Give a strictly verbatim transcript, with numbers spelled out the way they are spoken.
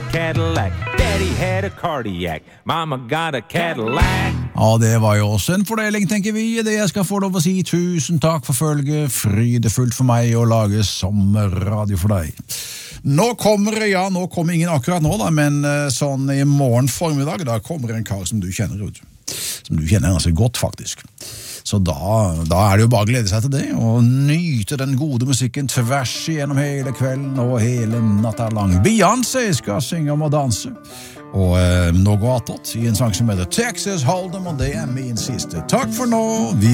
Cadillac. Daddy had a cardiac. Mama got a Cadillac. Ja, det var jo også en fordeling, tenker vi. Det jeg skal få lov å si tusen takk for følget. Frydefullt for meg å lage sommerradio for deg. Nå kommer, ja, nå kommer ingen akkurat nå da, men sånn i morgen formiddag, da kommer en kar som du kjenner ut. Som du kjenner ganske godt, faktisk. Så da, da er det jo bare å glede seg til det, og nyte den gode musikken tvers igjennom hele kvelden og hele natta lang. Beyoncé skal synge om å danse, og eh, nå går attåt i en sang som heter Texas Hold'em, og det er min siste. Takk for nå. Vi